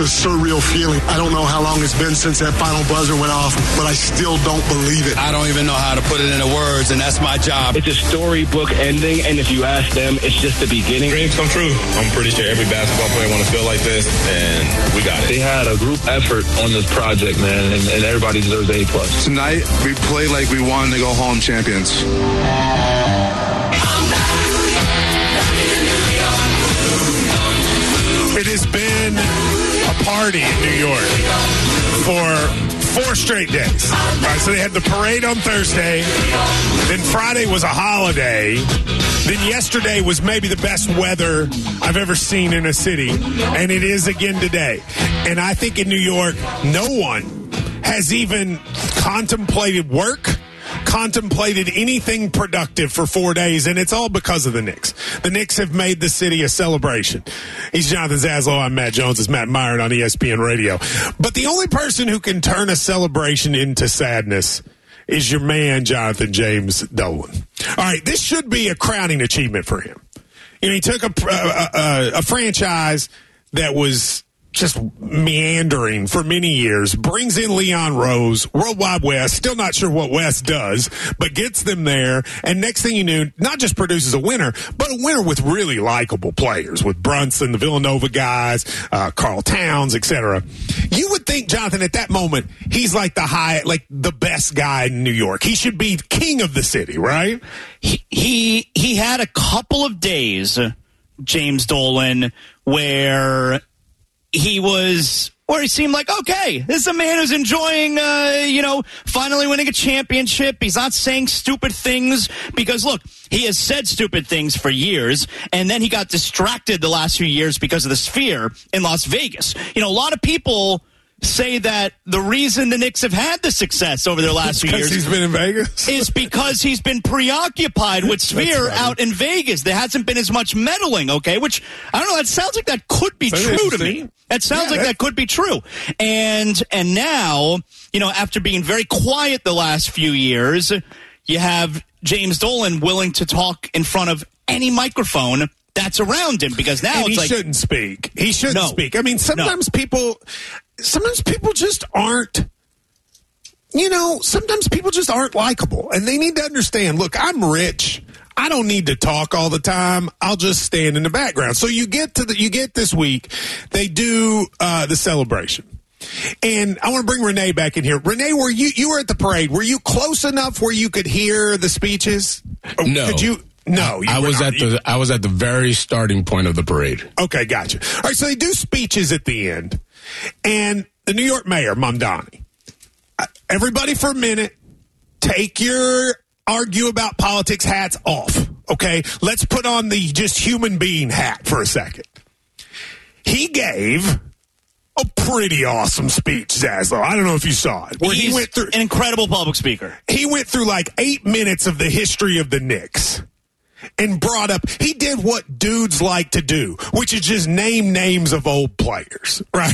a surreal feeling. I don't know how long it's been since that final buzzer went off, but I still don't believe it. I don't even know how to put it into words, and that's my job. It's a storybook ending, and if you ask them, it's just the beginning. Dreams come true. I'm pretty sure every basketball player want to feel like this, and we got it. They had a group effort on this project, man, and everybody deserves an A+. Tonight, we played like we wanted to go home champions. It has been a party in New York for 4 straight days. All right, so they had the parade on Thursday. Then Friday was a holiday. Then yesterday was maybe the best weather I've ever seen in a city. And it is again today. And I think in New York, no one has even contemplated work, contemplated anything productive for 4 days, and it's all because of the Knicks. The Knicks have made the city a celebration. He's Jonathan Zaslow. I'm Matt Jones. It's Matt Myron on ESPN Radio. But the only person who can turn a celebration into sadness is your man, Jonathan James Dolan. All right, this should be a crowning achievement for him. You know, he took a franchise that was just meandering for many years, brings in Leon Rose, World Wide West, still not sure what West does, but gets them there, and next thing you knew, not just produces a winner, but a winner with really likable players, with Brunson, the Villanova guys, Karl Towns, etc. You would think, Jonathan, at that moment, he's like the best guy in New York. He should be king of the city, right? He had a couple of days, James Dolan, where he seemed like, okay, this is a man who's enjoying, finally winning a championship. He's not saying stupid things because, look, he has said stupid things for years, and then he got distracted the last few years because of the Sphere in Las Vegas. You know, a lot of people say that the reason the Knicks have had the success over their last few years he's been in Vegas is because he's been preoccupied with Sphere out in Vegas. There hasn't been as much meddling, okay? Which, I don't know, that sounds like that could be true to me. That sounds like that could be true. And now, you know, after being very quiet the last few years, you have James Dolan willing to talk in front of any microphone that's around him, because now he shouldn't speak. He shouldn't speak. I mean, sometimes people just aren't, sometimes people just aren't likable, and they need to understand, look, I'm rich. I don't need to talk all the time. I'll just stand in the background. So you get this week, they do the celebration. And I want to bring Renee back in here. Renee, you were at the parade. Were you close enough where you could hear the speeches? No. Could you? No, I was at the very starting point of the parade. Okay, gotcha. All right, so they do speeches at the end, and the New York mayor, Mamdani, everybody for a minute, take your argue about politics hats off, okay? Let's put on the just human being hat for a second. He gave a pretty awesome speech, Zaslow. I don't know if you saw it. Where he went through an incredible public speaker. He went through like 8 minutes of the history of the Knicks. And brought up, he did what dudes like to do, which is just name names of old players, right?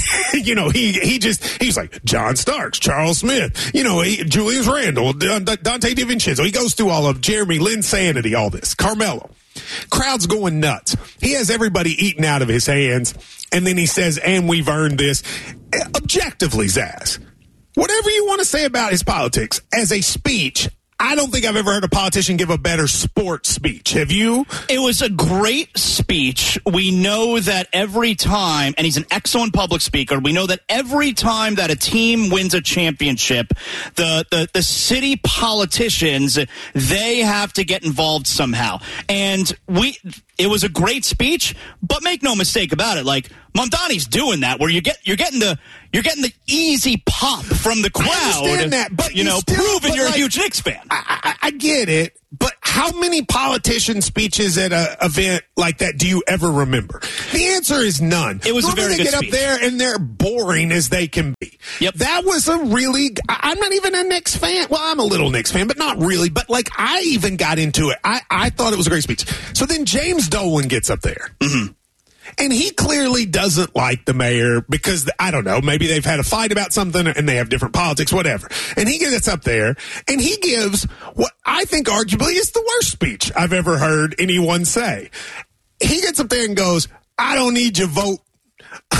He's like John Starks, Charles Smith, Julius Randle, Dante DiVincenzo. He goes through all of Jeremy Lin Sanity, all this. Carmelo. Crowd's going nuts. He has everybody eating out of his hands. And then he says, and we've earned this. Objectively, Zaz, whatever you want to say about his politics, as a speech, I don't think I've ever heard a politician give a better sports speech. Have you? It was a great speech. We know that every time, and he's an excellent public speaker, we know that every time that a team wins a championship, the city politicians, they have to get involved somehow. And it was a great speech, but make no mistake about it, like Mamdani's doing that where you're getting the easy pop from the crowd. I understand that, but proving you're a huge Knicks fan. I get it, but how many politician speeches at an event like that do you ever remember? The answer is none. It was Normally a very good speech. They get up there and they're boring as they can be. Yep. That was I'm not even a Knicks fan. Well, I'm a little Knicks fan, but not really. But I even got into it. I thought it was a great speech. So then James Dolan gets up there. Mm-hmm. And he clearly doesn't like the mayor because, I don't know, maybe they've had a fight about something and they have different politics, whatever. And he gets up there and he gives what I think arguably is the worst speech I've ever heard anyone say. He gets up there and goes, I don't need your vote.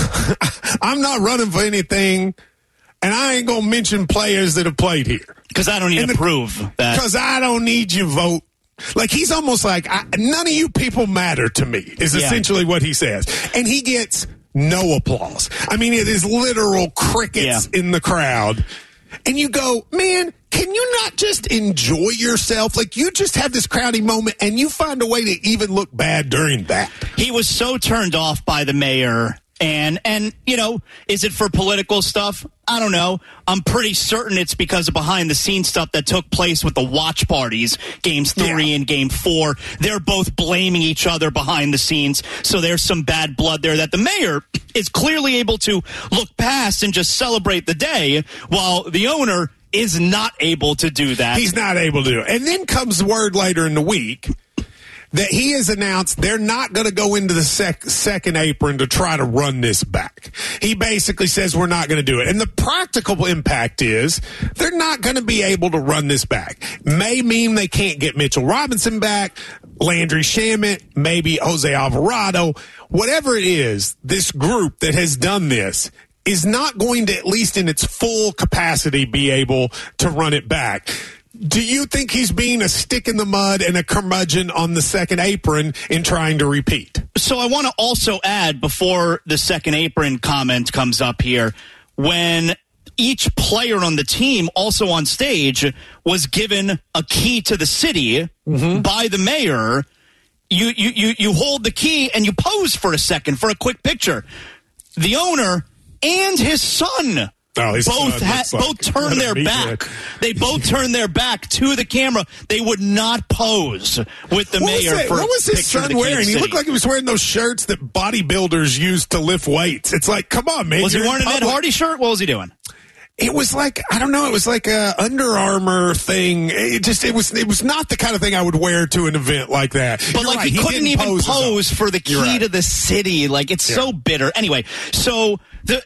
I'm not running for anything, and I ain't going to mention players that have played here. Because I don't need to prove that. Because I don't need your vote. Like, he's almost like, none of you people matter to me, is essentially what he says. And he gets no applause. I mean, it is literal crickets in the crowd. And you go, man, can you not just enjoy yourself? Like, you just have this crowdy moment, and you find a way to even look bad during that. He was so turned off by the mayor. And you know, is it for political stuff? I don't know. I'm pretty certain it's because of behind-the-scenes stuff that took place with the watch parties, Games 3 and Game 4. They're both blaming each other behind the scenes, so there's some bad blood there that the mayor is clearly able to look past and just celebrate the day, while the owner is not able to do that. He's not able to do it. And then comes word later in the week that he has announced they're not going to go into the second apron to try to run this back. He basically says we're not going to do it. And the practical impact is they're not going to be able to run this back. May mean they can't get Mitchell Robinson back, Landry Shamet, maybe Jose Alvarado. Whatever it is, this group that has done this is not going to, at least in its full capacity, be able to run it back. Do you think he's being a stick in the mud and a curmudgeon on the second apron in trying to repeat? So I want to also add, before the second apron comment comes up here, when each player on the team, also on stage, was given a key to the city by the mayor, you hold the key and you pose for a second for a quick picture. The owner and his son both turn their back. They both turn their back to the camera. They would not pose with the mayor for what was his son wearing? He looked like he was wearing those shirts that bodybuilders use to lift weights. It's like, come on, man. Was he wearing an Ed Hardy shirt? What was he doing? It was like, I don't know, it was like a Under Armour thing. It was not the kind of thing I would wear to an event like that. But You're like, right, he couldn't even pose for the key to the city. Like, it's so bitter. Anyway, so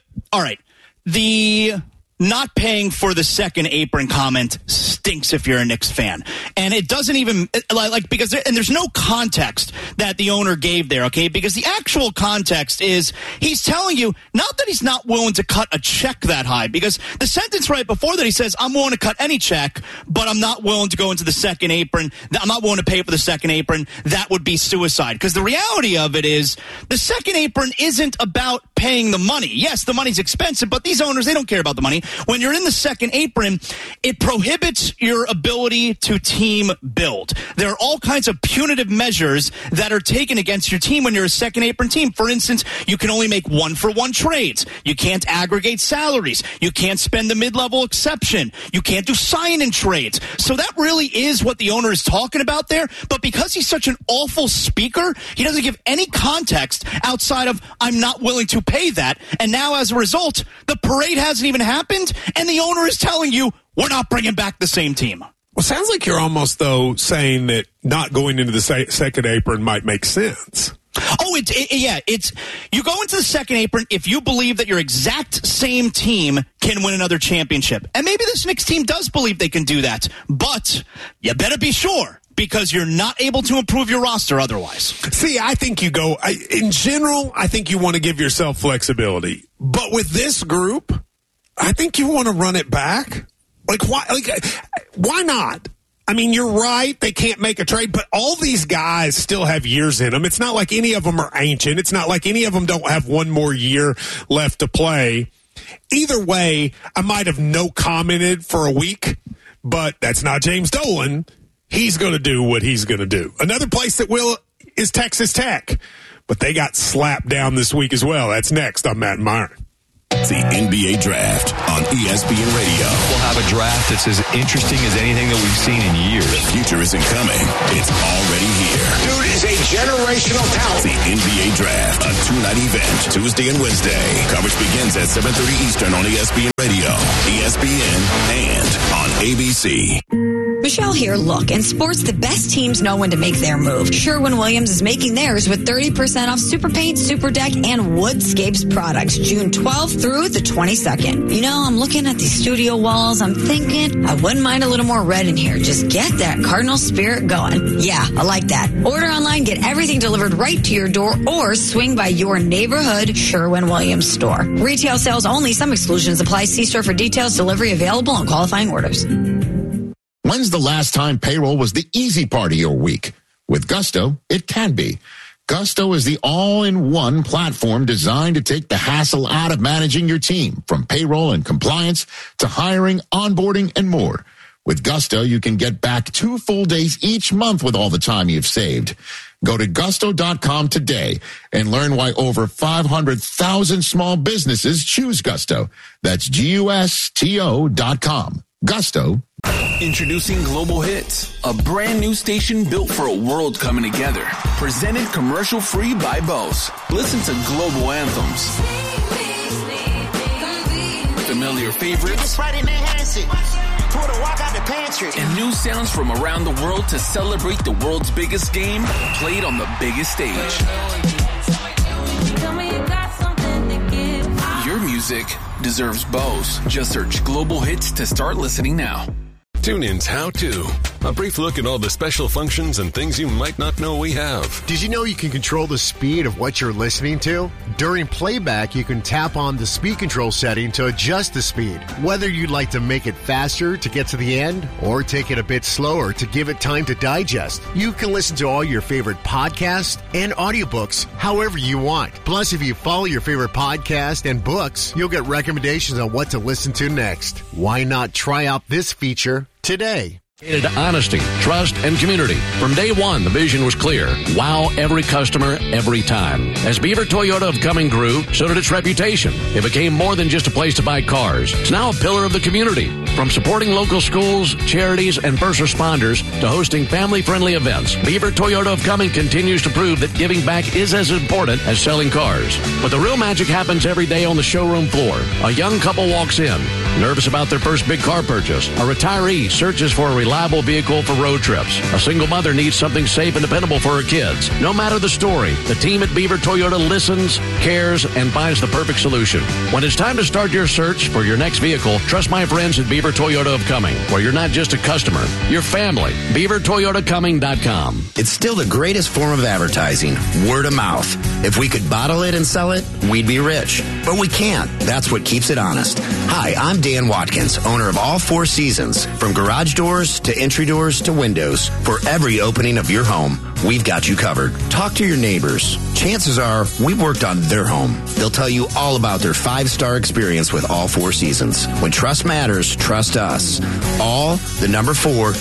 the not paying for the second apron comment stinks if you're a Knicks fan. And it doesn't even, because there's no context that the owner gave there, okay? Because the actual context is he's telling you, not that he's not willing to cut a check that high, because the sentence right before that, he says, I'm willing to cut any check, but I'm not willing to go into the second apron. I'm not willing to pay for the second apron. That would be suicide. Because the reality of it is, the second apron isn't about paying the money. Yes, the money's expensive, but these owners, they don't care about the money. When you're in the second apron, it prohibits your ability to team build. There are all kinds of punitive measures that are taken against your team when you're a second apron team. For instance, you can only make 1-for-1 trades. You can't aggregate salaries. You can't spend the mid-level exception. You can't do sign-in trades. So that really is what the owner is talking about there. But because he's such an awful speaker, he doesn't give any context outside of, I'm not willing to pay that. And now as a result, the parade hasn't even happened, and the owner is telling you, we're not bringing back the same team. Well, sounds like you're almost, though, saying that not going into the second apron might make sense. Oh, it's you go into the second apron if you believe that your exact same team can win another championship. And maybe this Knicks team does believe they can do that, but you better be sure, because you're not able to improve your roster otherwise. See, I think in general, I think you want to give yourself flexibility. But with this group, I think you want to run it back. Why not? I mean, you're right. They can't make a trade, but all these guys still have years in them. It's not like any of them are ancient. It's not like any of them don't have one more year left to play. Either way, I might have no commented for a week, but that's not James Dolan. He's going to do what he's going to do. Another place that will is Texas Tech, but they got slapped down this week as well. That's next on Matt and Myron. The NBA Draft on ESPN Radio. We'll have a draft that's as interesting as anything that we've seen in years. The future isn't coming. It's already here. Dude is a generational talent. The NBA Draft, a two-night event, Tuesday and Wednesday. Coverage begins at 7:30 Eastern on ESPN Radio, ESPN, and on ABC. Michelle here. Look, in sports, the best teams know when to make their move. Sherwin-Williams is making theirs with 30% off Super Paint, Super Deck, and Woodscapes products June 12th through the 22nd. You know, I'm looking at these studio walls. I'm thinking I wouldn't mind a little more red in here. Just get that Cardinal spirit going. Yeah, I like that. Order online, get everything everything delivered right to your door, or swing by your neighborhood Sherwin-Williams store. Retail sales only. Some exclusions apply. See store for details. Delivery available on qualifying orders. When's the last time payroll was the easy part of your week? With Gusto, it can be. Gusto is the all-in-one platform designed to take the hassle out of managing your team, from payroll and compliance to hiring, onboarding, and more. With Gusto, you can get back 2 full days each month with all the time you've saved. Go to gusto.com today and learn why over 500,000 small businesses choose Gusto. That's GUSTO.com. Gusto. Introducing Global Hits, a brand new station built for a world coming together. Presented commercial-free by Bose. Listen to global anthems, familiar favorites, and new sounds from around the world to celebrate the world's biggest game played on the biggest stage. Your music deserves Bose. Just search Global Hits to start listening now. TuneIn's How To. A brief look at all the special functions and things you might not know we have. Did you know you can control the speed of what you're listening to? During playback, you can tap on the speed control setting to adjust the speed. Whether you'd like to make it faster to get to the end or take it a bit slower to give it time to digest, you can listen to all your favorite podcasts and audiobooks however you want. Plus, if you follow your favorite podcast and books, you'll get recommendations on what to listen to next. Why not try out this feature today? Honesty, trust, and community. From day one, the vision was clear. Wow every customer, every time. As Beaver Toyota of Cumming grew, so did its reputation. It became more than just a place to buy cars. It's now a pillar of the community. From supporting local schools, charities, and first responders to hosting family-friendly events, Beaver Toyota of Cumming continues to prove that giving back is as important as selling cars. But the real magic happens every day on the showroom floor. A young couple walks in, nervous about their first big car purchase. A retiree searches for a reliable vehicle for road trips. A single mother needs something safe and dependable for her kids. No matter the story, the team at Beaver Toyota listens, cares, and finds the perfect solution. When it's time to start your search for your next vehicle, trust my friends at Beaver Toyota of Cumming, where you're not just a customer, you're family. BeaverToyotaCumming.com. It's still the greatest form of advertising, word of mouth. If we could bottle it and sell it, we'd be rich. But we can't. That's what keeps it honest. Hi, I'm Dan Watkins, owner of All Four Seasons. From garage doors to entry doors to windows, for every opening of your home, we've got you covered. Talk to your neighbors. Chances are we've worked on their home. They'll tell you all about their 5-star experience with All Four Seasons. When trust matters, trust us. All, the number 4,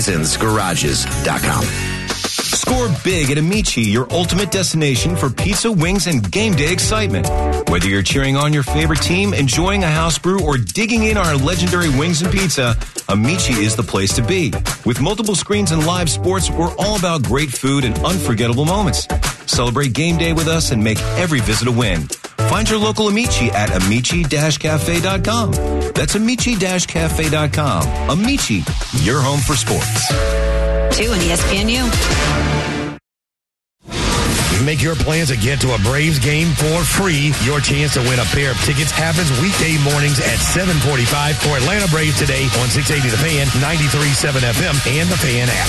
seasonsgarages.com. Score big at Amici, your ultimate destination for pizza, wings, and game day excitement. Whether you're cheering on your favorite team, enjoying a house brew, or digging in our legendary wings and pizza, Amici is the place to be. With multiple screens and live sports, we're all about great food and unforgettable moments. Celebrate game day with us and make every visit a win. Find your local Amici at amici-cafe.com. That's amici-cafe.com. Amici, your home for sports. 2 in ESPNU. Make your plans and get to a Braves game for free. Your chance to win a pair of tickets happens weekday mornings at 7:45 for Atlanta Braves today on 680 The Fan, 93.7 FM, and the Fan app.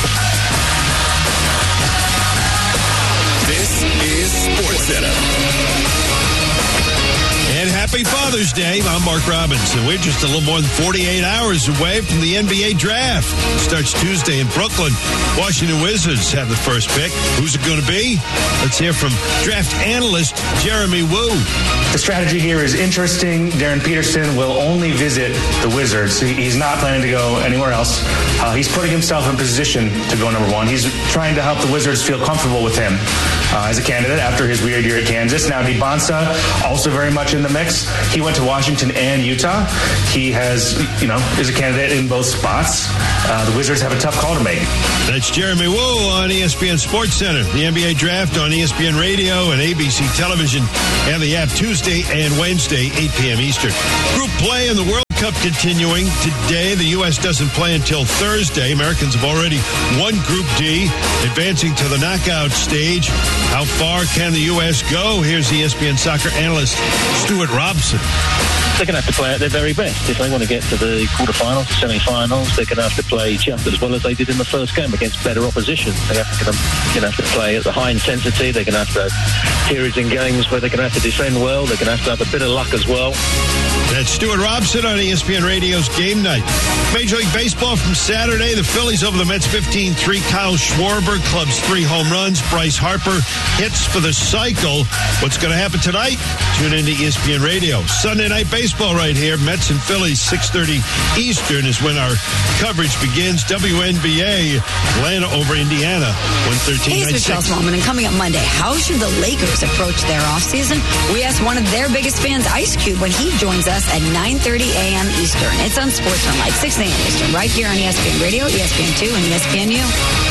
This is SportsCenter. And happy Father's Day. I'm Mark Robinson. We're just a little more than 48 hours away from the NBA draft. It starts Tuesday in Brooklyn. Washington Wizards have the first pick. Who's it going to be? Let's hear from draft analyst Jeremy Woo. The strategy here is interesting. Darren Peterson will only visit the Wizards. He's not planning to go anywhere else. He's putting himself in position to go number 1. He's trying to help the Wizards feel comfortable with him as a candidate after his weird year at Kansas. Now, Bonsa also very much in the mix. He went to Washington and Utah. He has, is a candidate in both spots. The Wizards have a tough call to make. That's Jeremy Woo on ESPN SportsCenter. The NBA draft on ESPN Radio and ABC Television and the app Tuesday and Wednesday, 8 p.m. Eastern. Group play in the World Cup continuing today. The U.S. doesn't play until Thursday. Americans have already won Group D, advancing to the knockout stage. How far can the U.S. go? Here's ESPN soccer analyst Stuart Robson. they're going to have to play at their very best. If they want to get to the quarterfinals, semi-finals, they're going to have to play just as well as they did in the first game against better opposition. They're going to have to play at the high intensity. They're going to have to have periods in games where they're going to have to defend well. They're going to have a bit of luck as well. That's Stuart Robson on ESPN Radio's Game Night. Major League Baseball from Saturday. The Phillies over the Mets 15-3. Kyle Schwarber clubs 3 home runs. Bryce Harper hits for the cycle. What's going to happen tonight? Tune into ESPN Radio. Sunday Night Baseball right here. Mets and Phillies, 6:30 Eastern is when our coverage begins. WNBA, Atlanta over Indiana, 113. Hey, it's Michelle Smallman, and coming up Monday, how should the Lakers approach their offseason? We asked one of their biggest fans, Ice Cube, when he joins us at 9:30 a.m. Eastern. It's on Sportsman Light, 6 a.m. Eastern, right here on ESPN Radio, ESPN2, and ESPNU.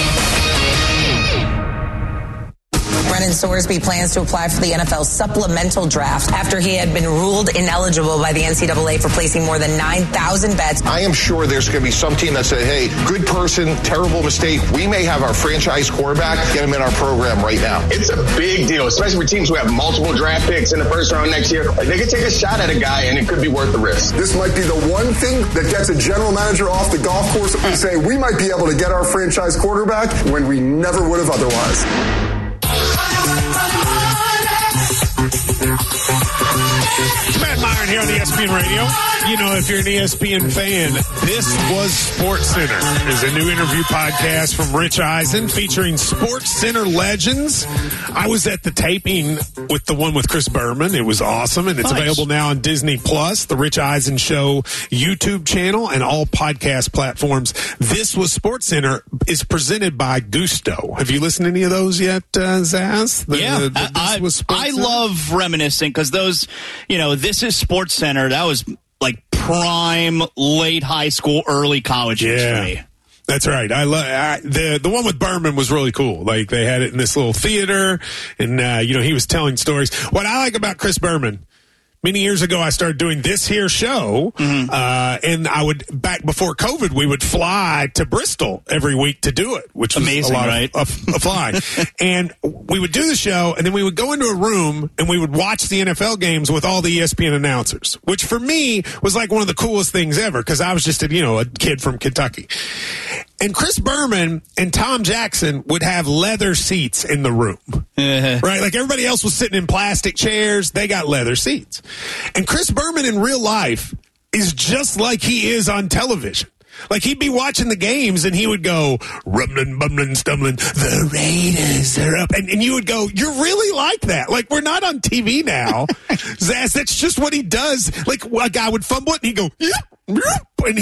Brennan Sorsby plans to apply for the NFL supplemental draft after he had been ruled ineligible by the NCAA for placing more than 9,000 bets. I am sure there's going to be some team that said, hey, good person, terrible mistake. We may have our franchise quarterback, get him in our program right now. It's a big deal, especially for teams who have multiple draft picks in the first round next year. They could take a shot at a guy, and it could be worth the risk. This might be the one thing that gets a general manager off the golf course and say, we might be able to get our franchise quarterback when we never would have otherwise. Matt Myron here on ESPN Radio. You know, if you're an ESPN fan, This Was Sports Center is a new interview podcast from Rich Eisen featuring Sports Center legends. I was at the taping with the one with Chris Berman. It was awesome, and it's available now on Disney Plus, the Rich Eisen Show YouTube channel, and all podcast platforms. This Was Sports Center is presented by Gusto. Have you listened to any of those yet, Zaz? I love reminiscing because those, you know, This Is Sports Center, that was like prime late high school, early college years for me. That's right. I love the one with Berman was really cool. Like they had it in this little theater, and you know, he was telling stories. What I like about Chris Berman. Many years ago, I started doing this here show, and I would, back before COVID, we would fly to Bristol every week to do it, which was amazing, a lot right? of flying. And we would do the show, and then we would go into a room, and we would watch the NFL games with all the ESPN announcers, which for me was like one of the coolest things ever, because I was just a kid from Kentucky. And Chris Berman and Tom Jackson would have leather seats in the room, right? Like everybody else was sitting in plastic chairs. They got leather seats. And Chris Berman in real life is just like he is on television. Like he'd be watching the games and he would go, rumbling, bumbling, stumbling, the Raiders are up. And you would go, you're really like that. Like we're not on TV now. Zaz, that's just what he does. Like a guy would fumble it and he'd go, and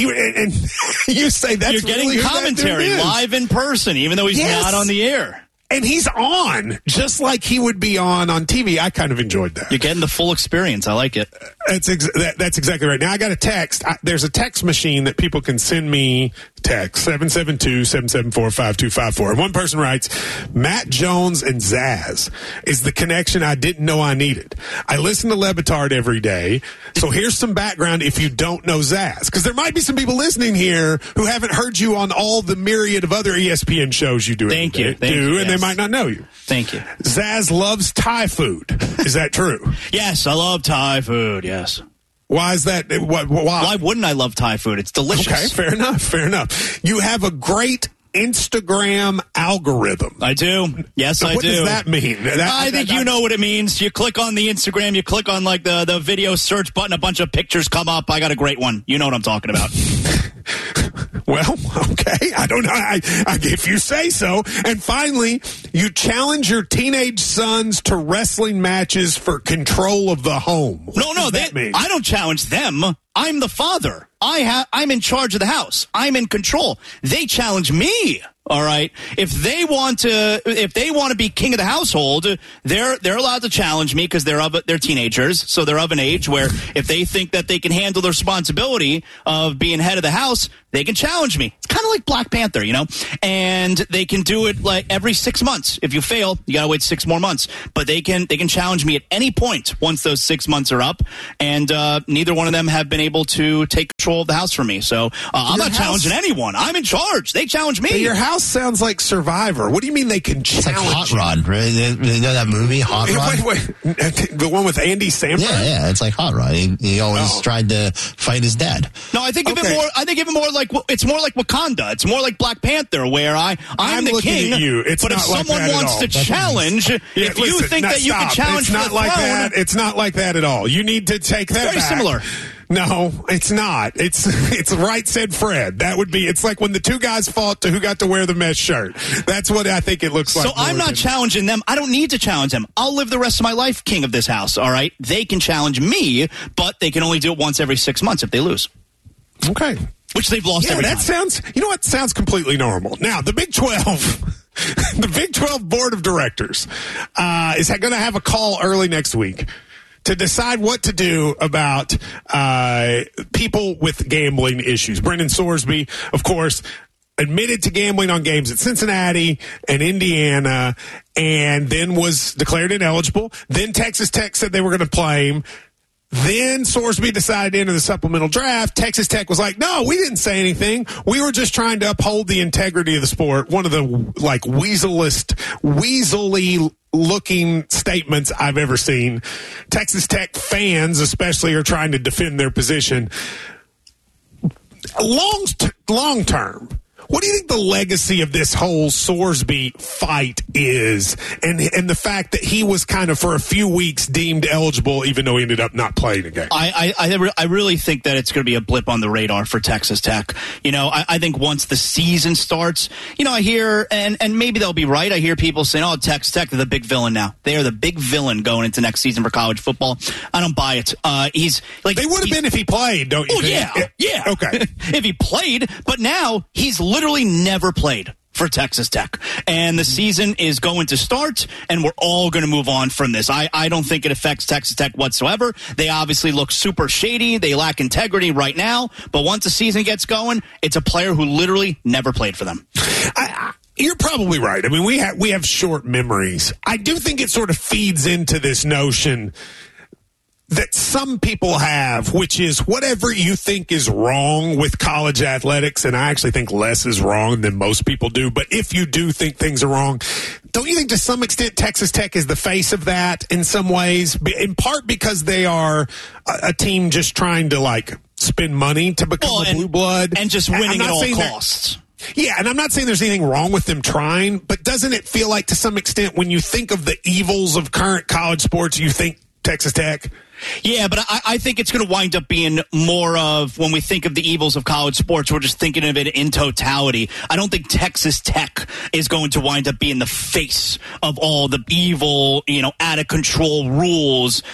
you say that's you're getting really commentary live in person, even though he's not on the air. And he's on, just like he would be on TV. I kind of enjoyed that. You're getting the full experience. I like it. That's exactly right. Now, I got a text. There's a text machine that people can send me text, 772-774-5254. And one person writes, Matt Jones and Zaz is the connection I didn't know I needed. I listen to Le Batard every day, so here's some background if you don't know Zaz. Because there might be some people listening here who haven't heard you on all the myriad of other ESPN shows you do. Thank you. And they might not know you. Thank you. Zaz loves Thai food. Is that true? Yes, I love Thai food, yes. Why is that? Why? Why wouldn't I love Thai food? It's delicious. Okay, fair enough. You have a great Instagram algorithm. I do. Yes, I do. What does that mean? I think you know what it means. You click on the Instagram, you click on like the video search button, a bunch of pictures come up. I got a great one. You know what I'm talking about. Well, okay. I don't know. I if you say so. And finally, you challenge your teenage sons to wrestling matches for control of the home. No, I don't challenge them. I'm the father. I'm in charge of the house. I'm in control. They challenge me. All right. If they want to be king of the household, they're allowed to challenge me because they're teenagers. So they're of an age where if they think that they can handle the responsibility of being head of the house, they can challenge me. It's kind of like Black Panther, you know, and they can do it like every 6 months. If you fail, you got to wait 6 more months, but they can challenge me at any point once those 6 months are up. And neither one of them have been able to take control control of the house for me. So I'm not challenging anyone. I'm in charge. They challenge me. But your house sounds like Survivor. What do you mean they can challenge? It's like Hot Rod, right? You know that movie, Hot Rod? Wait. The one with Andy Samberg? Yeah, it's like Hot Rod. He always tried to fight his dad. No, I think of it more like it's more like Wakanda. It's more like Black Panther, where I'm the king. At you. It's but not if like someone that wants to challenge, if you think that you can challenge it's not for the like throne, that. It's not like that at all. You need to take that very back. similar. No, it's not. It's right, said Fred. That would be. It's like when the two guys fought to who got to wear the mesh shirt. That's what I think it looks like. So I'm not challenging them. I don't need to challenge them. I'll live the rest of my life king of this house. All right. They can challenge me, but they can only do it once every 6 months if they lose. Okay. Which they've lost every time. Sounds. You know what? Sounds completely normal. Now the Big 12. The Big 12 Board of Directors is going to have a call early next week to decide what to do about people with gambling issues. Brendan Sorsby, of course, admitted to gambling on games at Cincinnati and Indiana, and then was declared ineligible. Then Texas Tech said they were going to play him. Then Sorsby decided to enter the supplemental draft. Texas Tech was like, no, we didn't say anything. We were just trying to uphold the integrity of the sport. One of the weaselly looking statements I've ever seen. Texas Tech fans especially are trying to defend their position. Long term, what do you think the legacy of this whole Sorsby fight is, and the fact that he was kind of for a few weeks deemed eligible, even though he ended up not playing a game? I really think that it's going to be a blip on the radar for Texas Tech. You know, I think once the season starts, you know, I hear, and maybe they'll be right, I hear people saying, oh, Texas Tech, they're the big villain now. They are the big villain going into next season for college football. I don't buy it. He's like, they would have been if he played, don't you think? Yeah. Okay. If he played, but now he's literally never played for Texas Tech. And the season is going to start, and we're all going to move on from this. I don't think it affects Texas Tech whatsoever. They obviously look super shady. They lack integrity right now. But once the season gets going, it's a player who literally never played for them. You're probably right. I mean, we have short memories. I do think it sort of feeds into this notion that some people have, which is whatever you think is wrong with college athletics, and I actually think less is wrong than most people do, but if you do think things are wrong, don't you think to some extent Texas Tech is the face of that in some ways, in part because they are a team just trying to, like, spend money to become a blue blood? And just winning at all costs. Yeah, and I'm not saying there's anything wrong with them trying, but doesn't it feel like to some extent when you think of the evils of current college sports, you think Texas Tech? Yeah, but I think it's going to wind up being more of, when we think of the evils of college sports, we're just thinking of it in totality. I don't think Texas Tech is going to wind up being the face of all the evil, out of control rules,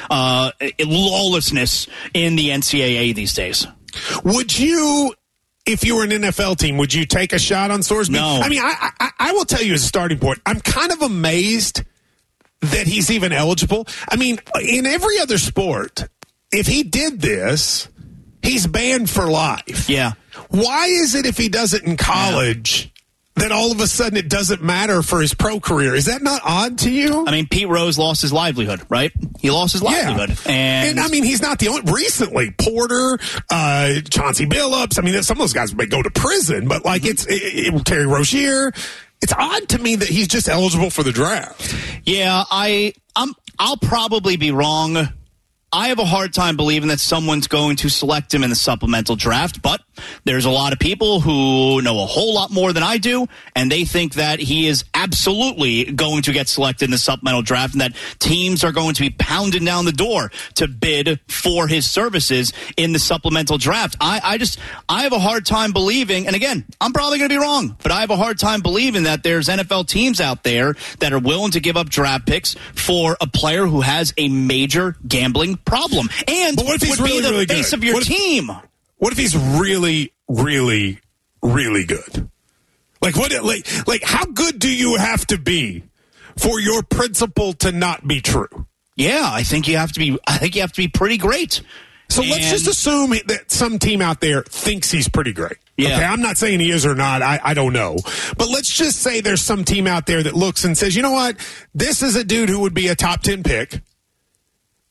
lawlessness in the NCAA these days. Would you, if you were an NFL team, would you take a shot on Sorsby? No. I mean, I will tell you as a starting point, I'm kind of amazed that he's even eligible. I mean, in every other sport, if he did this, he's banned for life. Yeah. Why is it if he does it in college that all of a sudden it doesn't matter for his pro career? Is that not odd to you? I mean, Pete Rose lost his livelihood, right? He lost his livelihood. Yeah. And I mean, he's not the only. Recently, Porter, Chauncey Billups, I mean, some of those guys may go to prison, but like Terry Rozier. It's odd to me that he's just eligible for the draft. Yeah, I'll probably be wrong. I have a hard time believing that someone's going to select him in the supplemental draft, but there's a lot of people who know a whole lot more than I do, and they think that he is absolutely going to get selected in the supplemental draft and that teams are going to be pounding down the door to bid for his services in the supplemental draft. I have a hard time believing, and again, I'm probably going to be wrong, but I have a hard time believing that there's NFL teams out there that are willing to give up draft picks for a player who has a major gambling problem and would be the face of your team. What if he's really, really, really good? Like how good do you have to be for your principle to not be true? Yeah, I think you have to be pretty great. So let's just assume that some team out there thinks he's pretty great. Yeah. Okay, I'm not saying he is or not. I don't know. But let's just say there's some team out there that looks and says, you know what? This is a dude who would be a top 10 pick.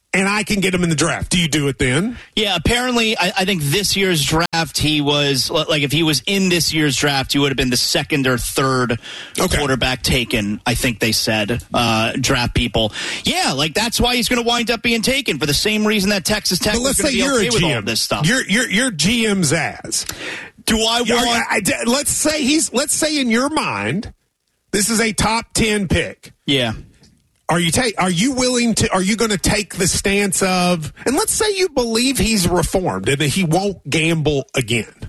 and I can get him in the draft. Do you do it then? Yeah, apparently, I think this year's draft, he was, like, if he was in this year's draft, he would have been the second or third quarterback taken, I think they said, draft people. Yeah, like, that's why he's going to wind up being taken, for the same reason that Texas Tech was going to be okay with all this stuff. You're GM Zaz. Do I want... Let's say in your mind, this is a top 10 pick. Yeah. Are you going to take the stance of, and let's say you believe he's reformed and that he won't gamble again.